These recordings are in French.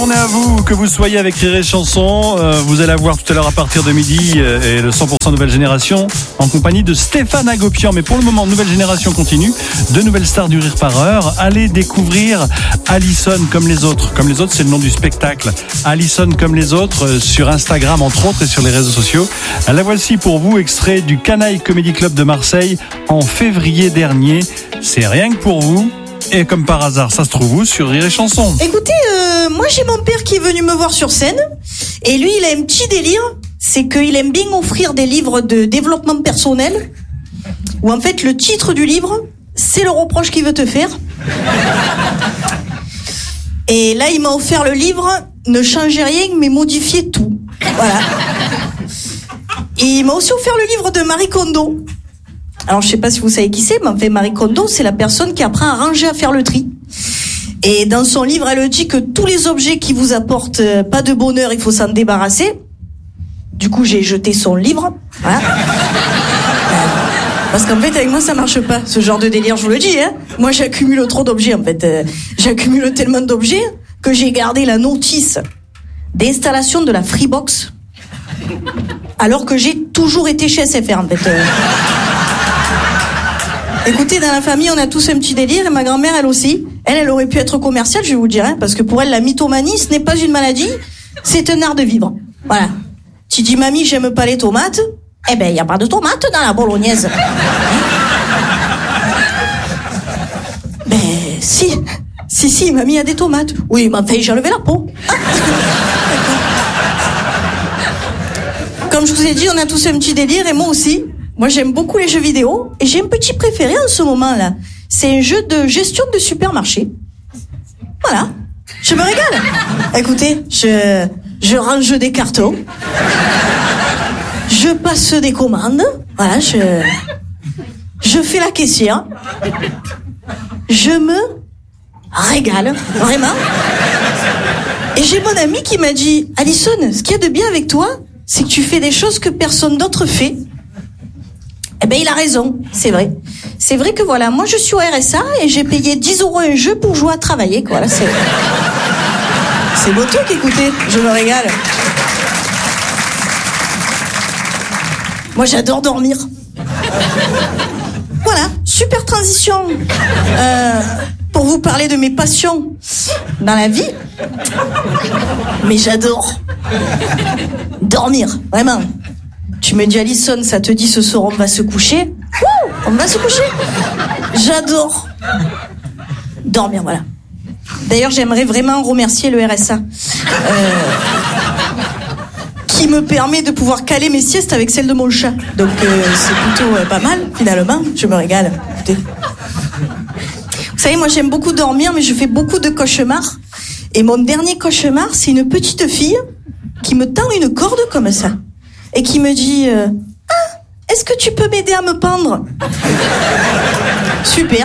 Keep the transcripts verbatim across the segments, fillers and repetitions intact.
On est à vous, que vous soyez avec Rire et Chanson, euh, vous allez avoir tout à l'heure à partir de midi euh, et le cent pour cent Nouvelle Génération en compagnie de Stéphane Agopian. Mais pour le moment, Nouvelle Génération continue, de nouvelles stars du rire par heure. Allez découvrir Alison comme les autres. Comme les autres, c'est le nom du spectacle. Alison comme les autres euh, sur Instagram entre autres et sur les réseaux sociaux. La voici pour vous, extrait du Canaille Comedy Club de Marseille en février dernier. C'est rien que pour vous. Et comme par hasard, ça se trouve où sur Rire et Chanson. Écoutez, euh, moi j'ai mon père qui est venu me voir sur scène. Et lui, il a un petit délire. C'est qu'il aime bien offrir des livres de développement personnel. Où en fait, le titre du livre, c'est le reproche qu'il veut te faire. Et là, il m'a offert le livre « Ne changez rien, mais modifiez tout ». Voilà. Et il m'a aussi offert le livre de Marie Kondo. Alors, je sais pas si vous savez qui c'est, mais en fait, Marie Kondo, c'est la personne qui apprend à ranger, à faire le tri. Et dans son livre, elle dit que tous les objets qui vous apportent pas de bonheur, il faut s'en débarrasser. Du coup, j'ai jeté son livre. Voilà. Euh, parce qu'en fait, avec moi, ça marche pas, ce genre de délire, je vous le dis, hein. Moi, j'accumule trop d'objets, en fait. Euh, j'accumule tellement d'objets que j'ai gardé la notice d'installation de la Freebox. Alors que j'ai toujours été chez S F R, en fait. Euh, Écoutez, dans la famille, on a tous un petit délire, et ma grand-mère, elle aussi. Elle, elle aurait pu être commerciale, je vais vous dire, hein, parce que pour elle, la mythomanie, ce n'est pas une maladie, c'est un art de vivre. Voilà. Tu dis, mamie, j'aime pas les tomates. Eh ben, il n'y a pas de tomates dans la bolognaise. Ben, si. Si, si, mamie a des tomates. Oui, mais enfin, j'ai enlevé la peau. Comme je vous ai dit, on a tous un petit délire, et moi aussi. Moi, j'aime beaucoup les jeux vidéo et j'ai un petit préféré en ce moment-là. C'est un jeu de gestion de supermarché. Voilà. Je me régale. Écoutez, je, je range des cartons. Je passe des commandes. Voilà, je, je fais la caissière. Je me régale. Vraiment. Et j'ai mon ami qui m'a dit, Alison, ce qu'il y a de bien avec toi, c'est que tu fais des choses que personne d'autre fait. Eh ben, il a raison, c'est vrai. C'est vrai que voilà, moi je suis au R S A et j'ai payé dix euros un jeu pour jouer à travailler, quoi. Là, c'est... c'est beau truc, écoutez, je me régale. Moi, j'adore dormir. Voilà, super transition. Euh, pour vous parler de mes passions dans la vie. Mais j'adore dormir, vraiment. Tu me dis, Alison, ça te dit ce soir on va se coucher? Wouh, on va se coucher. J'adore dormir, voilà. D'ailleurs, j'aimerais vraiment remercier le R S A euh, qui me permet de pouvoir caler mes siestes avec celle de mon chat. Donc euh, c'est plutôt euh, pas mal, finalement. Je me régale. Écoutez. Vous savez, moi j'aime beaucoup dormir, mais je fais beaucoup de cauchemars. Et mon dernier cauchemar, c'est une petite fille qui me tend une corde comme ça. Et qui me dit euh, ah, est-ce que tu peux m'aider à me pendre? Super.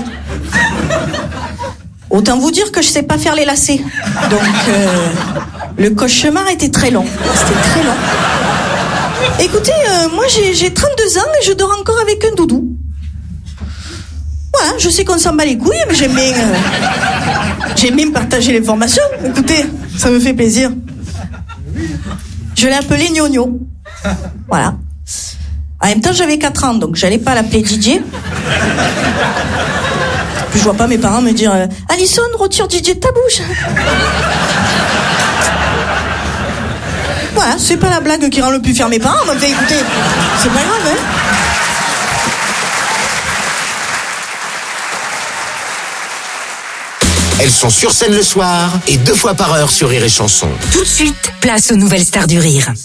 Autant vous dire que je sais pas faire les lacets. Donc euh, le cauchemar était très long. C'était très long. Écoutez, euh, moi j'ai, j'ai trente-deux ans et je dors encore avec un doudou. Voilà, je sais qu'on s'en bat les couilles, mais j'aime bien, euh, j'aime bien partager l'information. Écoutez, ça me fait plaisir. Je l'ai appelé Gnogno. Voilà. En même temps, j'avais quatre ans, donc j'allais pas l'appeler Didier. Puis je vois pas mes parents me dire euh, Alison, retire Didier de ta bouche. Voilà, c'est pas la blague qui rend le plus fier mes parents, mais écoutez, c'est pas grave, hein. Elles sont sur scène le soir et deux fois par heure sur Rire et Chanson. Tout de suite, place aux nouvelles stars du rire.